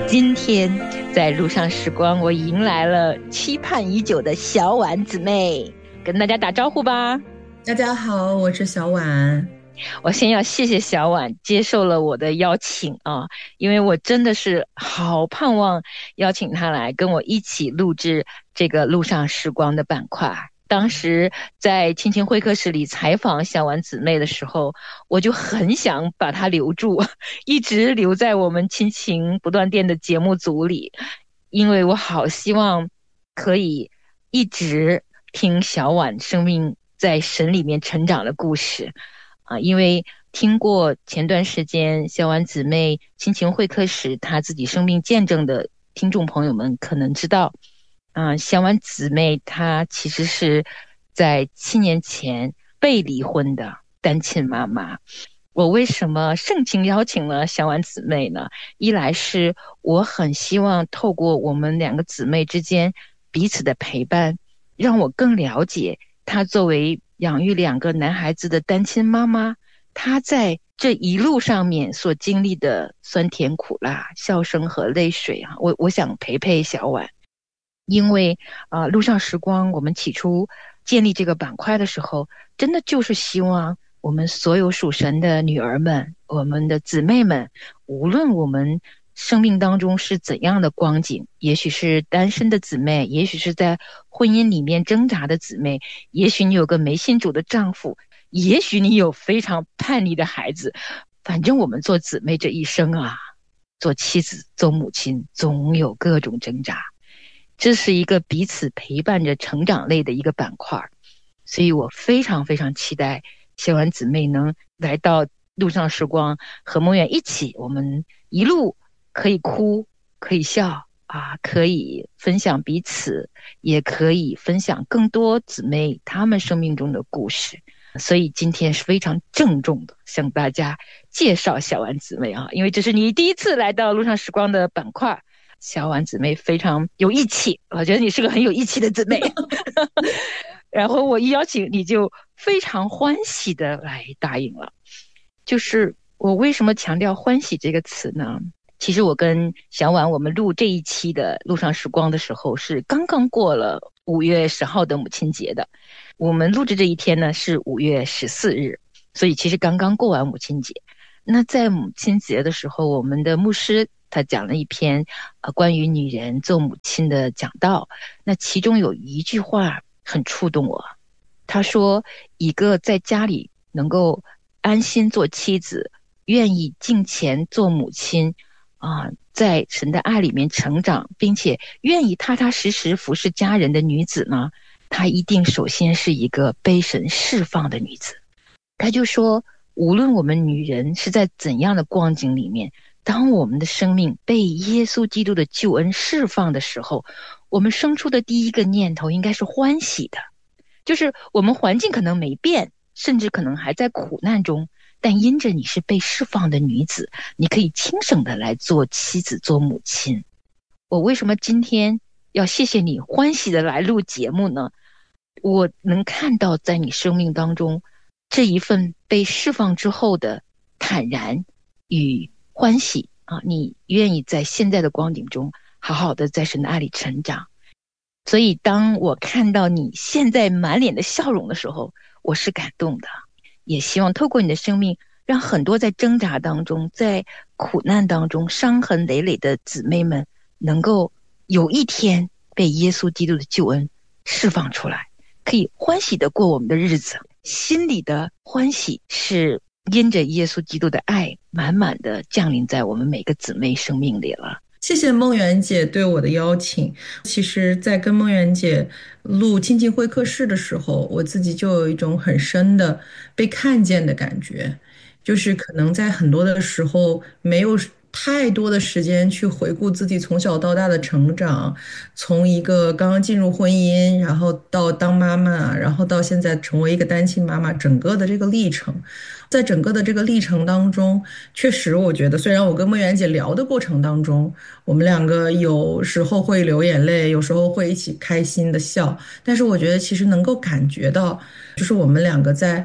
今天在路上时光，我迎来了期盼已久的小婉姊妹，跟大家打招呼吧。 大家好，我是小婉。 我先要谢谢小婉接受了我的邀请啊，因为我真的是好盼望邀请她来跟我一起录制这个路上时光的板块。当时在青青会客室里采访小婉姊妹的时候，我就很想把她留住，一直留在我们亲情不断电的节目组里，因为我好希望可以一直听小婉生命在神里面成长的故事。因为听过前段时间小婉姊妹亲情会客时她自己生命见证的听众朋友们可能知道，小婉姊妹她其实是在7年前被离婚的单亲妈妈。我为什么盛情邀请了小婉姊妹呢？一来是我很希望透过我们两个姊妹之间彼此的陪伴，让我更了解她作为养育两个男孩子的单亲妈妈，她在这一路上面所经历的酸甜苦辣、笑声和泪水啊，我想陪陪小婉。因为路上时光我们起初建立这个板块的时候，真的就是希望我们所有属神的女儿们，我们的姊妹们，无论我们生命当中是怎样的光景，也许是单身的姊妹，也许是在婚姻里面挣扎的姊妹，也许你有个没信主的丈夫，也许你有非常叛逆的孩子，反正我们做姊妹这一生啊，做妻子做母亲总有各种挣扎。这是一个彼此陪伴着成长类的一个板块，所以我非常非常期待小婉姊妹能来到路上时光，和梦远一起，我们一路可以哭，可以笑可以分享彼此，也可以分享更多姊妹她们生命中的故事。所以今天是非常郑重的向大家介绍小婉姊妹因为这是你第一次来到路上时光的板块。小婉姊妹非常有义气，我觉得你是个很有义气的姊妹。然后我一邀请你就非常欢喜的来答应了。就是我为什么强调欢喜这个词呢？其实我跟小婉我们录这一期的路上时光的时候是刚刚过了5月10号的母亲节的，我们录制这一天呢是5月14日，所以其实刚刚过完母亲节。那在母亲节的时候，我们的牧师他讲了一篇关于女人做母亲的讲道，那其中有一句话很触动我。他说，一个在家里能够安心做妻子，愿意敬虔做母亲在神的爱里面成长，并且愿意踏踏实实服侍家人的女子呢，她一定首先是一个被神释放的女子。他就说，无论我们女人是在怎样的光景里面，当我们的生命被耶稣基督的救恩释放的时候，我们生出的第一个念头应该是欢喜的。就是我们环境可能没变，甚至可能还在苦难中，但因着你是被释放的女子，你可以轻省的来做妻子做母亲。我为什么今天要谢谢你欢喜的来录节目呢？我能看到在你生命当中这一份被释放之后的坦然与欢喜你愿意在现在的光景中好好的在神的爱里成长。所以当我看到你现在满脸的笑容的时候，我是感动的，也希望透过你的生命，让很多在挣扎当中，在苦难当中伤痕累累的姊妹们，能够有一天被耶稣基督的救恩释放出来，可以欢喜的过我们的日子。心里的欢喜是因着耶稣基督的爱满满的降临在我们每个姊妹生命里了。 谢谢梦圆姐对我的邀请。其实，在跟梦圆姐录亲近会客室的时候，我自己就有一种很深的被看见的感觉，就是可能在很多的时候没有太多的时间去回顾自己从小到大的成长，从一个刚刚进入婚姻，然后到当妈妈，然后到现在成为一个单亲妈妈，整个的这个历程。在整个的这个历程当中，确实我觉得，虽然我跟梦圆姐聊的过程当中，我们两个有时候会流眼泪，有时候会一起开心的笑，但是我觉得其实能够感觉到，就是我们两个在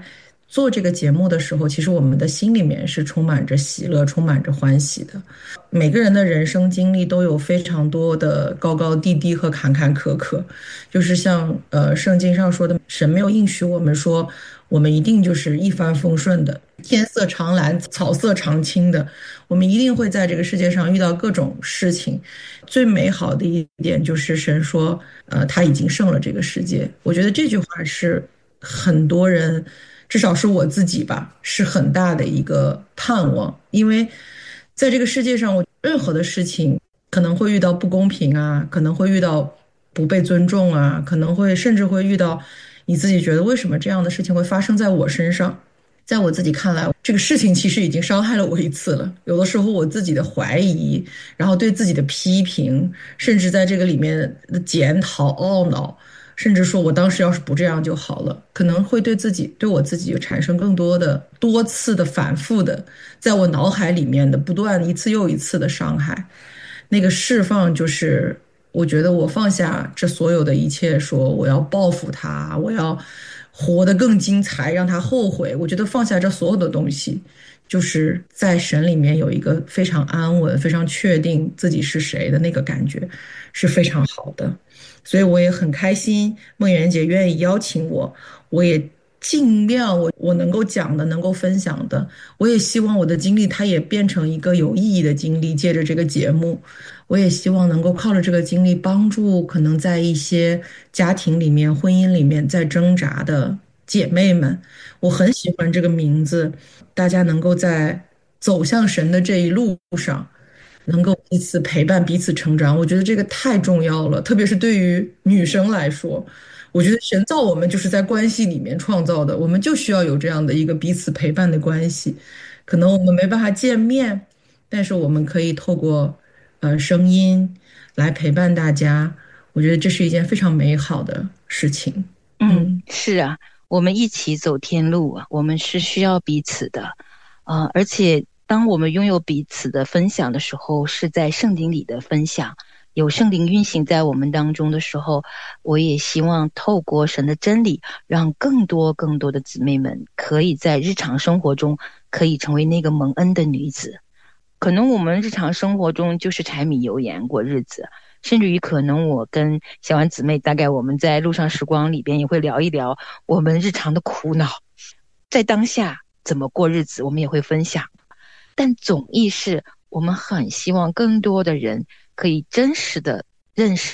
做这个节目的时候，其实我们的心里面是充满着喜乐，充满着欢喜的。每个人的人生经历都有非常多的高高低低和坎坎坷坷，就是像圣经上说的，神没有应许我们说我们一定就是一帆风顺的，天色常蓝，草色常青的。我们一定会在这个世界上遇到各种事情。最美好的一点就是神说，他已经胜了这个世界。我觉得这句话是很多人，至少是我自己吧，是很大的一个盼望。因为在这个世界上，我任何的事情可能会遇到不公平啊，可能会遇到不被尊重啊，可能会甚至会遇到你自己觉得为什么这样的事情会发生在我身上。在我自己看来，这个事情其实已经伤害了我一次了。有的时候我自己的怀疑，然后对自己的批评，甚至在这个里面的检讨、懊恼，甚至说我当时要是不这样就好了，可能会对我自己产生更多的多次的反复的，在我脑海里面的不断一次又一次的伤害。那个释放就是，我觉得我放下这所有的一切，说我要报复他，我要活得更精彩，让他后悔。我觉得放下这所有的东西，就是在神里面有一个非常安稳、非常确定自己是谁的那个感觉，是非常好的。所以我也很开心，梦圆姐愿意邀请我，我也尽量我能够讲的，能够分享的，我也希望我的经历它也变成一个有意义的经历，借着这个节目，我也希望能够靠着这个经历帮助可能在一些家庭里面、婚姻里面在挣扎的姐妹们。我很喜欢这个名字，大家能够在走向神的这一路上。能够彼此陪伴、彼此成长，我觉得这个太重要了，特别是对于女生来说，我觉得神造我们就是在关系里面创造的，我们就需要有这样的一个彼此陪伴的关系。可能我们没办法见面，但是我们可以透过声音来陪伴大家，我觉得这是一件非常美好的事情。 是啊，我们一起走天路啊，我们是需要彼此的，而且当我们拥有彼此的分享的时候，是在圣经里的分享，有圣灵运行在我们当中的时候，我也希望透过神的真理，让更多更多的姊妹们可以在日常生活中可以成为那个蒙恩的女子。可能我们日常生活中就是柴米油盐过日子，甚至于可能我跟小婉姊妹，大概我们在路上时光里边也会聊一聊我们日常的苦恼，在当下怎么过日子，我们也会分享。但总意是我们很希望更多的人可以真实的认识